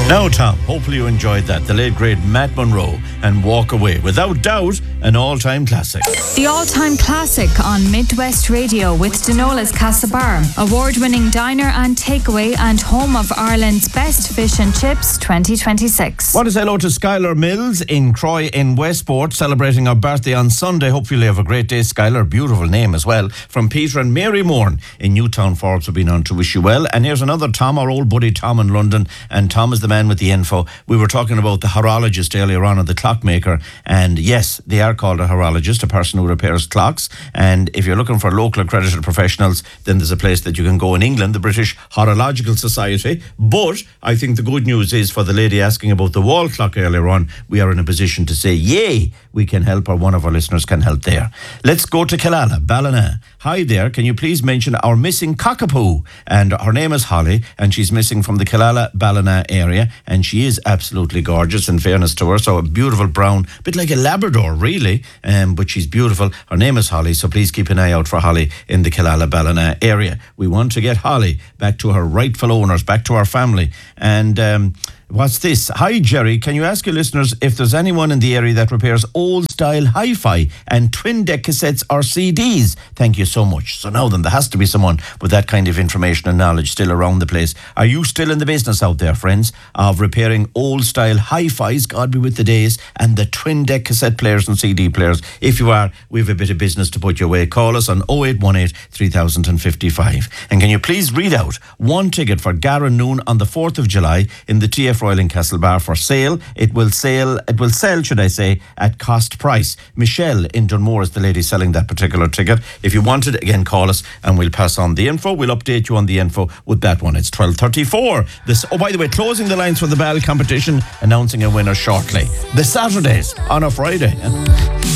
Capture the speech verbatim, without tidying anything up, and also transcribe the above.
Now, Tom, hopefully you enjoyed that. The late, great Matt Monro and Walk Away. Without doubt, an all-time classic. The all-time classic on Midwest Radio with Denola's Castlebar, award-winning diner and takeaway and home of Ireland's best fish and chips twenty twenty-six. Want to say hello to Skylar Mills in Croy in Westport, celebrating her birthday on Sunday. Hopefully you have a great day, Skylar. Beautiful name as well. From Peter and Mary Mourne in Newtown Forbes have been on to wish you well. And here's another Tom, our old buddy Tom in London. And Tom is the man with the info. We were talking about the horologist earlier on, or the clockmaker. And yes, they are called a horologist, a person who repairs clocks. And if you're looking for local accredited professionals, then there's a place that you can go in England, the British Horological Society. But I think the good news is, for the lady asking about the wall clock earlier on, we are in a position to say, yay, we can help, or one of our listeners can help there. Let's go to Killala, Ballina. Hi there, can you please mention our missing cockapoo? And her name is Holly, and she's missing from the Killala, Ballina area, and she is absolutely gorgeous, in fairness to her. So a beautiful brown, bit like a Labrador really, um, but she's beautiful. Her name is Holly, so please keep an eye out for Holly in the Killala, Ballina area. We want to get Holly back to her rightful owners, back to our family. And um what's this? Hi, Jerry. Can you ask your listeners if there's anyone in the area that repairs old-style hi-fi and twin-deck cassettes or C Ds? Thank you so much. So now then, there has to be someone with that kind of information and knowledge still around the place. Are you still in the business out there, friends, of repairing old-style hi-fis, God be with the days, and the twin-deck cassette players and C D players? If you are, we have a bit of business to put your way. Call us on oh eight one eight, three thousand fifty-five. And can you please read out one ticket for Garran Noon on the fourth of July in the T F Royal in Castlebar for sale. It will sell, it will sell, should I say, at cost price. Michelle in Dunmore is the lady selling that particular ticket. If you want it, again, call us and we'll pass on the info. We'll update you on the info with that one. It's twelve thirty-four. This, oh, by the way, closing the lines for the ball competition, announcing a winner shortly. The Saturdays on a Friday.